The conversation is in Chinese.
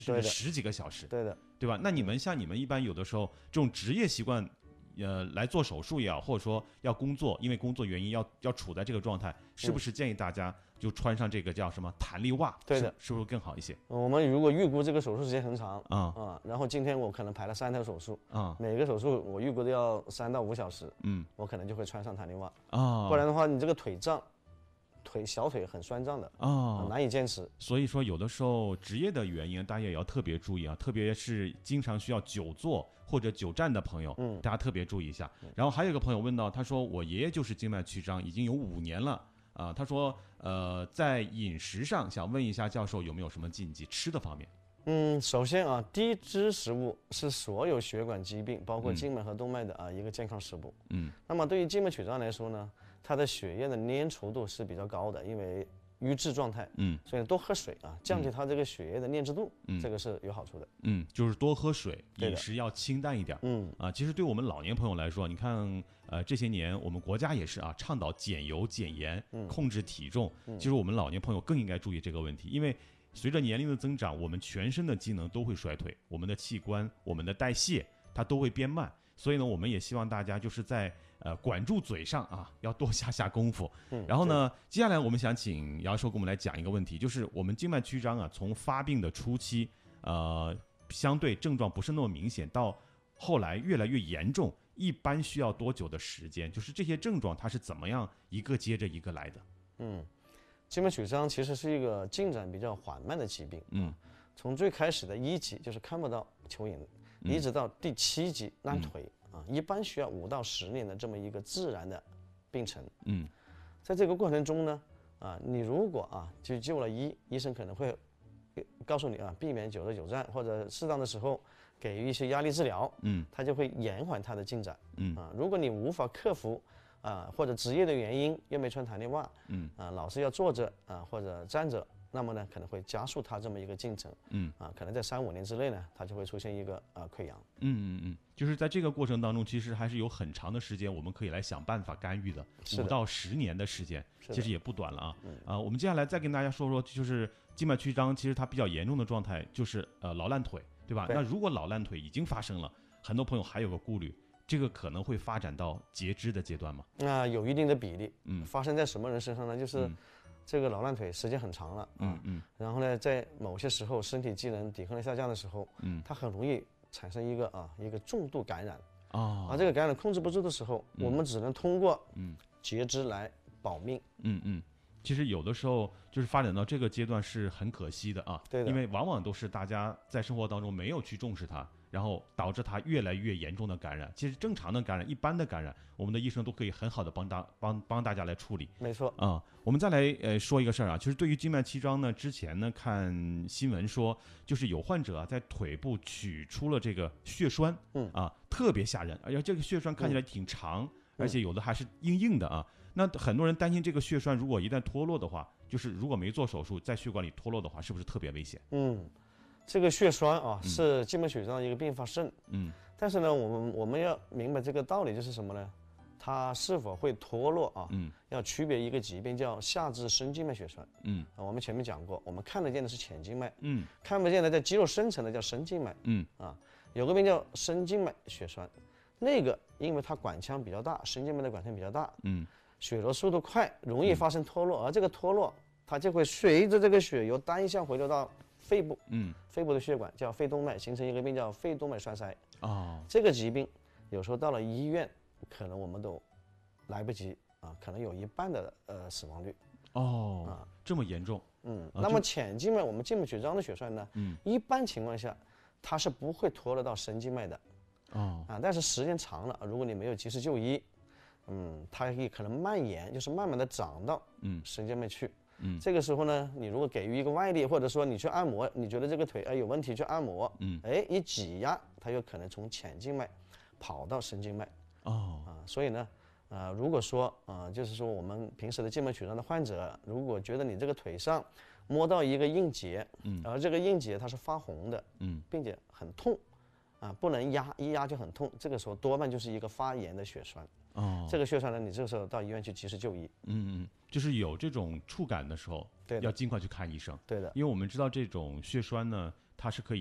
甚至十几个小时， 对的， 对吧？那你们像你们一般有的时候这种职业习惯，来做手术也好，或者说要工作，因为工作原因要处在这个状态，是不是建议大家就穿上这个叫什么弹力袜？ 对的， 是不是更好一些？ 我们如果预估这个手术时间很长然后今天我可能排了3条手术每个手术我预估都要3到5小时，我可能就会穿上弹力袜不然的话你这个小腿很酸胀的难以坚持。 所以说有的时候职业的原因大家也要特别注意啊，特别是经常需要久坐或者久站的朋友，大家特别注意一下。然后还有一个朋友问到，他说我爷爷就是静脉曲张已经有5年了他说在饮食上想问一下教授有没有什么禁忌吃的方面。 首先低脂食物是所有血管疾病包括静脉和动脉的一个健康食物。那么对于静脉曲张来说呢，它的血液的粘稠度是比较高的，因为瘀滞状态，所以多喝水降低它这个血液的粘滞度，这个是有好处的。 就是多喝水，饮食要清淡一点。其实对我们老年朋友来说，你看这些年我们国家也是倡导减油减盐，控制体重。其实我们老年朋友更应该注意这个问题，因为随着年龄的增长，我们全身的机能都会衰退，我们的器官、我们的代谢它都会变慢。所以呢，我们也希望大家就是在管住嘴上要多下功夫。然后呢，接下来我们想请姚授给我们来讲一个问题，就是我们静脉曲张从发病的初期，相对症状不是那么明显，到后来越来越严重，一般需要多久的时间？就是这些症状它是怎么样一个接着一个来的？ 静脉曲张其实是一个进展比较缓慢的疾病。从最开始的1级就是看不到蚯蚓，一直到第7级烂腿一般需要5到10年的这么一个自然的病程。在这个过程中呢，你如果去救了医生可能会告诉你避免久坐久站，或者适当的时候给予一些压力治疗，它就会延缓它的进展。如果你无法克服或者职业的原因又没穿弹力袜，老是要坐着或者站着，那么呢可能会加速它这么一个进程。可能在3、5年之内呢，它就会出现一个溃疡。 就是在这个过程当中，其实还是有很长的时间，我们可以来想办法干预的，5到10年的时间，其实也不短了我们接下来再跟大家说说，就是静脉曲张，其实它比较严重的状态就是老烂腿，对吧？那如果老烂腿已经发生了，很多朋友还有个顾虑，这个可能会发展到截肢的阶段吗？ 有一定的比例。发生在什么人身上呢？就是这个老烂腿时间很长了然后呢，在某些时候身体机能抵抗力下降的时候，它很容易产生一个重度感染这个感染控制不住的时候，我们只能通过截肢来保命。 其实有的时候就是发展到这个阶段是很可惜的对的， 因为往往都是大家在生活当中没有去重视它，然后导致它越来越严重的感染。其实正常的感染、一般的感染，我们的医生都可以很好的帮大家来处理。 没错我们再来说一个事儿就是对于静脉曲张呢，之前呢看新闻说，就是有患者在腿部取出了这个血栓，特别吓人，而且这个血栓看起来挺长，而且有的还是硬硬的那很多人担心这个血栓如果一旦脱落的话，就是如果没做手术在血管里脱落的话，是不是特别危险？ 这个血栓是静脉曲张的一个并发症。但是呢，我们要明白这个道理就是什么呢？它是否会脱落要区别一个疾病叫下肢深静脉血栓。我们前面讲过，我们看得见的是浅静脉，看不见的在肌肉深层的叫深静脉。有个病叫深静脉血栓，那个因为它管腔比较大，深静脉的管腔比较大，血流速度快，容易发生脱落，而这个脱落它就会随着这个血由单向回流到肺部，肺部的血管叫肺动脉，形成一个病叫肺动脉栓塞。这个疾病有时候到了医院，可能我们都来不及可能有1半的死亡率。 这么严重？ 那么浅静脉我们静脉曲张的血栓呢，一般情况下它是不会脱落到深静脉的。但是时间长了，如果你没有及时就医，它也可能蔓延，就是慢慢的长到深静脉去。这个时候呢，你如果给予一个外力，或者说你去按摩，你觉得这个腿有问题去按摩，一挤压，它有可能从浅静脉跑到深静脉。所以呢，如果说就是说我们平时的静脉曲张的患者，如果觉得你这个腿上摸到一个硬结，而这个硬结它是发红的，并且很痛不能压，一压就很痛，这个时候多半就是一个发炎的血栓。这个血栓呢，你这个时候到医院去及时就医。就是有这种触感的时候，要尽快去看医生。 对的， 因为我们知道这种血栓呢， 它是可以